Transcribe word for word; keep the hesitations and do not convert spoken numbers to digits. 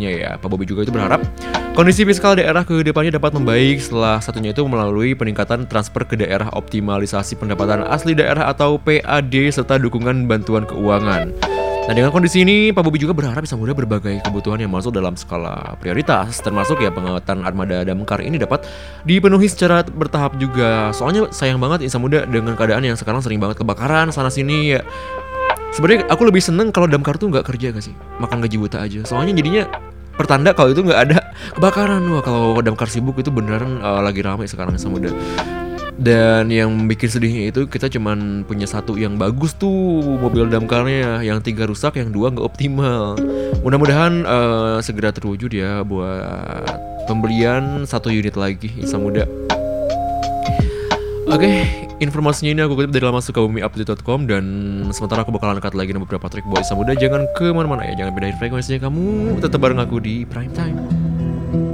ya. Pak Bobi juga itu berharap kondisi fiskal daerah ke depannya dapat membaik, setelah satunya itu melalui peningkatan transfer ke daerah, optimalisasi pendapatan asli daerah atau P A D, serta dukungan bantuan keuangan. Nah, dengan kondisi ini, Pak Bobi juga berharap bisa mudah berbagai kebutuhan yang masuk dalam skala prioritas, termasuk ya penguatan armada damkar ini dapat dipenuhi secara bertahap juga. Soalnya sayang banget Insan Muda dengan keadaan yang sekarang sering banget kebakaran sana sini ya. Sebenarnya aku lebih seneng kalau damkar tuh nggak kerja gak sih, makan gaji buta aja. Soalnya jadinya pertanda kalau itu nggak ada kebakaran. Wah, kalau damkar sibuk itu beneran uh, lagi ramai sekarang Insan Muda. Dan yang bikin sedihnya itu kita cuman punya satu yang bagus tuh mobil damkarnya, yang tiga rusak, yang dua nggak optimal. Mudah-mudahan uh, segera terwujud ya buat pembelian satu unit lagi Insan Muda. Oke, okay, informasinya ini aku kutip dari laman sukabumi update dot com, dan sementara aku bakalan angkat lagi beberapa trik buat Insan Muda. Jangan kemana-mana ya, jangan bedain frekuensinya, kamu tetap bareng aku di Prime Time.